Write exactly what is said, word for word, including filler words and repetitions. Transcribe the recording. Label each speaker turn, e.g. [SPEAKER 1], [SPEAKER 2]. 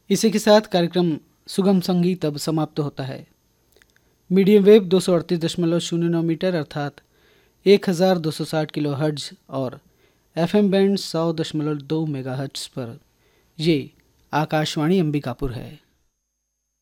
[SPEAKER 1] इसी के साथ कार्यक्रम सुगम संगीत अब समाप्त होता है। मीडियम वेव दो सौ अड़तीस दशमलव शून्य नौ मीटर अर्थात एक हज़ार दो सौ साठ किलो हर्ट्ज और एफएम बैंड सौ दशमलव दो मेगा हर्ट्ज पर ये आकाशवाणी अंबिकापुर है।